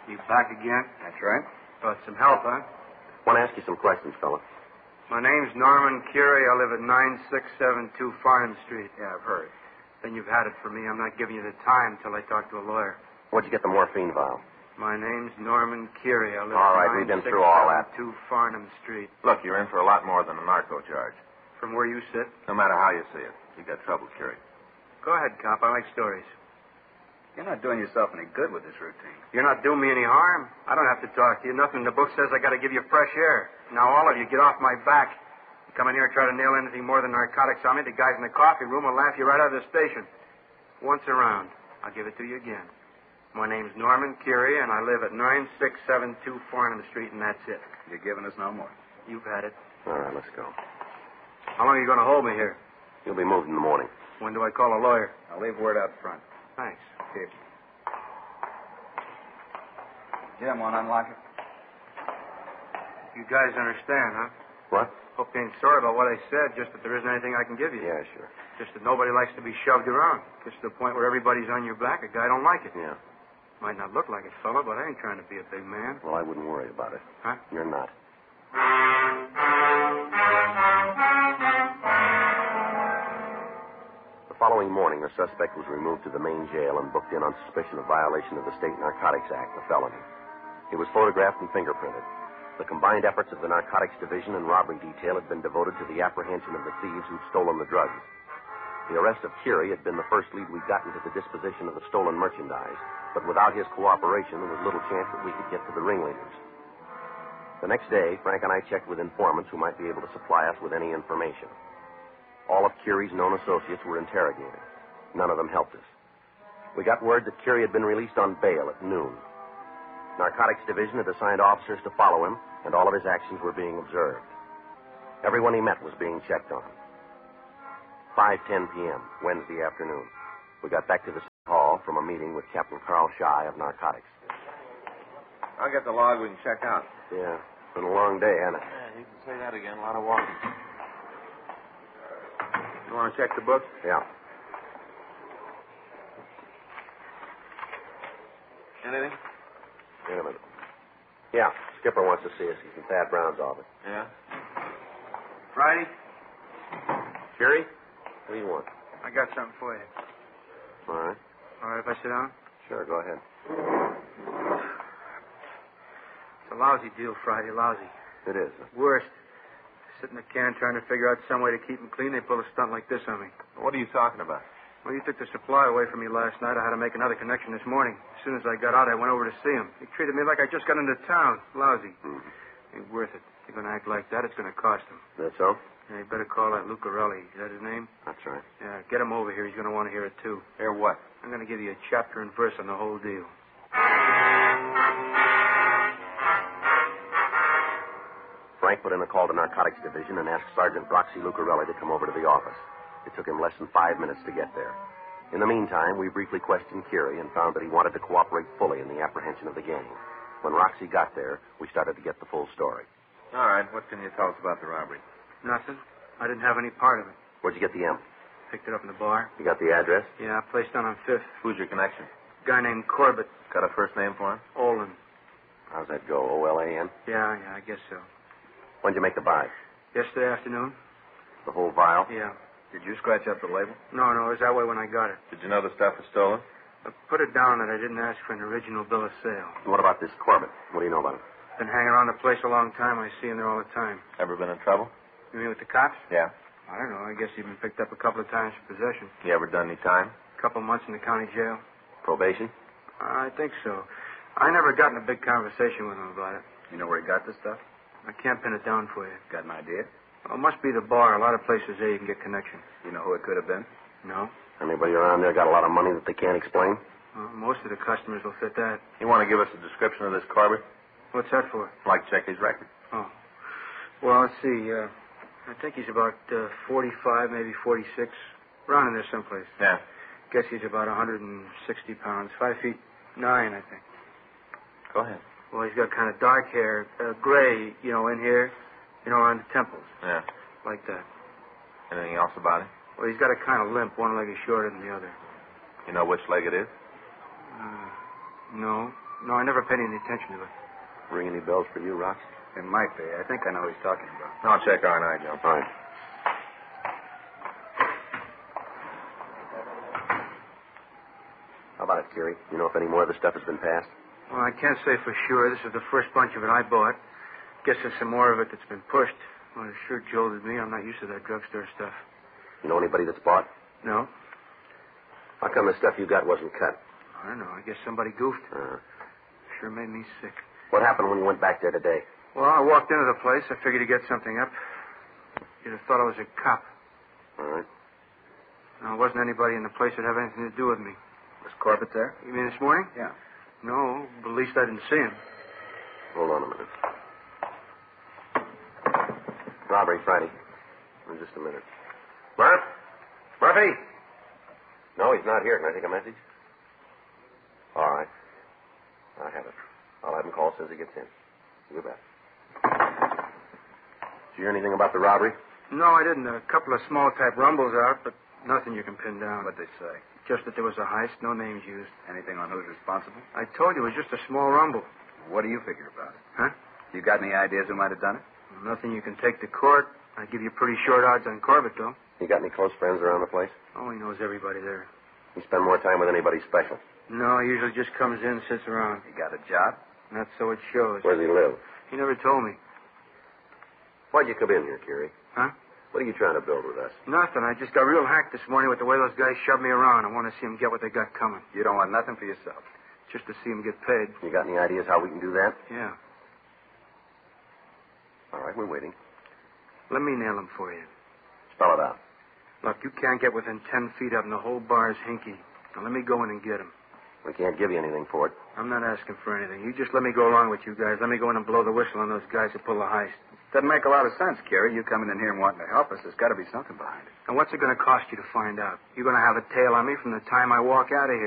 You back again? That's right. Got some help, huh? Want to ask you some questions, fella. My name's Norman Curie. I live at 9672 Farnham Street. Yeah, I've heard. Then you've had it for me. I'm not giving you the time till I talk to a lawyer. Where'd you get the morphine vial? My name's Norman Curie. I live All at right, we've been through all that. 9672 Farnham Street. Look, you're in for a lot more than a narco charge. From where you sit? No matter how you see it. You got trouble, Curie. Go ahead, cop. I like stories. You're not doing yourself any good with this routine. You're not doing me any harm. I don't have to talk to you. Nothing in the book says I got to give you fresh air. Now, all of you, get off my back. You come in here and try to nail anything more than narcotics on me, the guys in the coffee room will laugh you right out of the station. Once around, I'll give it to you again. My name's Norman Curie, and I live at 9672 Farnham Street, and that's it. You're giving us no more. You've had it. All right, let's go. How long are you going to hold me here? You'll be moved in the morning. When do I call a lawyer? I'll leave word out front. Thanks. Here. Jim, want to unlock it? You guys understand, huh? What? Hope you ain't sorry about what I said, just that there isn't anything I can give you. Yeah, sure. Just that nobody likes to be shoved around. Gets to the point where everybody's on your back. A guy don't like it. Yeah. Might not look like it, fella, but I ain't trying to be a big man. Well, I wouldn't worry about it. Huh? You're not. The following morning, the suspect was removed to the main jail and booked in on suspicion of violation of the State Narcotics Act, a felony. He was photographed and fingerprinted. The combined efforts of the Narcotics Division and Robbery Detail had been devoted to the apprehension of the thieves who'd stolen the drugs. The arrest of Curie had been the first lead we'd gotten to the disposition of the stolen merchandise, but without his cooperation, there was little chance that we could get to the ringleaders. The next day, Frank and I checked with informants who might be able to supply us with any information. All of Curie's known associates were interrogated. None of them helped us. We got word that Curie had been released on bail at noon. Narcotics Division had assigned officers to follow him, and all of his actions were being observed. Everyone he met was being checked on. 5:10 p.m., Wednesday afternoon. We got back to the hall from a meeting with Captain Carl Shy of Narcotics. I'll get the log we can check out. Yeah, it's been a long day, hasn't it? Yeah, you can say that again. A lot of walking. You want to check the book? Yeah. Anything? Wait a minute. Yeah, Skipper wants to see us. He's in Thad Brown's office. Yeah? Friday, Curie? What do you want? I got something for you. All right. All right if I sit down? Sure, go ahead. It's a lousy deal, Friday, lousy. It is. Worst. Sit in the can trying to figure out some way to keep him clean. They pull a stunt like this on me. What are you talking about? Well, you took the supply away from me last night. I had to make another connection this morning. As soon as I got out, I went over to see him. He treated me like I just got into town. Lousy. Mm-hmm. Ain't worth it. If you're going to act like that, it's going to cost him. That so? Yeah, you better call that Lucarelli. Is that his name? That's right. Yeah, get him over here. He's going to want to hear it, too. Hear what? I'm going to give you a chapter and verse on the whole deal. Frank put in a call to Narcotics Division and asked Sergeant Roxy Lucarelli to come over to the office. It took him less than 5 minutes to get there. In the meantime, we briefly questioned Curie and found that he wanted to cooperate fully in the apprehension of the gang. When Roxy got there, we started to get the full story. All right. What can you tell us about the robbery? Nothing. I didn't have any part of it. Where'd you get the M? Picked it up in the bar. You got the address? Yeah, placed down on 5th. Who's your connection? Guy named Corbett. Got a first name for him? Olin. How's that go? O-L-A-N? Yeah, I guess so. When'd you make the buy? Yesterday afternoon? The whole vial? Yeah. Did you scratch up the label? No, it was that way when I got it. Did you know the stuff was stolen? I put it down that I didn't ask for an original bill of sale. And what about this Corbett? What do you know about him? Been hanging around the place a long time. I see him there all the time. Ever been in trouble? You mean with the cops? Yeah. I don't know. I guess he's been picked up a couple of times for possession. You ever done any time? A couple months in the county jail. Probation? I think so. I never got in a big conversation with him about it. You know where he got this stuff? I can't pin it down for you. Got an idea? Well, it must be the bar. A lot of places there you can get connection. You know who it could have been? No? Anybody around there got a lot of money that they can't explain? Well, most of the customers will fit that. You want to give us a description of this Corbett? What's that for? I'd like to check his record. Oh. Well, let's see. I think he's about 45, maybe 46. Around in there someplace. Yeah. Guess he's about 160 pounds. 5'9", I think. Go ahead. Well, he's got kind of dark hair. Gray, in here. Around the temples. Yeah. Like that. Anything else about him? Well, he's got a kind of limp. One leg is shorter than the other. You know which leg it is? No. No, I never paid any attention to it. Ring any bells for you, Rox? It might be. I think I know who he's talking about. I'll check R&I, Joe. All right. How about it, Kiri? You know if any more of the stuff has been passed? Well, I can't say for sure. This is the first bunch of it I bought. Guess there's some more of it that's been pushed. Well, it sure jolted me. I'm not used to that drugstore stuff. You know anybody that's bought? No? How come the stuff you got wasn't cut? I don't know. I guess somebody goofed. Sure made me sick. What happened when you went back there today? Well, I walked into the place. I figured to get something up. You'd have thought I was a cop. All right. No, there wasn't anybody in the place that had anything to do with me. Was Corbett there? You mean this morning? Yeah. No, but at least I didn't see him. Hold on a minute. Robbery, Friday. In just a minute. Murph? Murphy? No, he's not here. Can I take a message? All right. I have it. I'll have him call as soon as he gets in. You bet. Did you hear anything about the robbery? No, I didn't. A couple of small-type rumbles out, but nothing you can pin down. What'd they say? Just that there was a heist, no names used. Anything on who's responsible? I told you it was just a small rumble. What do you figure about it? Huh? You got any ideas who might have done it? Well, nothing you can take to court. I give you pretty short odds on Corbett, though. You got any close friends around the place? Oh, he knows everybody there. You spend more time with anybody special? No, he usually just comes in and sits around. You got a job? That's so it shows. Where does he live? He never told me. Why'd you come in here, Kiri? Huh? What are you trying to build with us? Nothing. I just got real hacked this morning with the way those guys shoved me around. I want to see them get what they got coming. You don't want nothing for yourself. Just to see them get paid. You got any ideas how we can do that? Yeah. All right, we're waiting. Let me nail them for you. Spell it out. Look, you can't get within 10 feet of them. The whole bar's hinky. Now, let me go in and get them. We can't give you anything for it. I'm not asking for anything. You just let me go along with you guys. Let me go in and blow the whistle on those guys who pull the heist. Doesn't make a lot of sense, Kerry. You coming in here and wanting to help us. There's got to be something behind it. And what's it going to cost you to find out? You're going to have a tail on me from the time I walk out of here.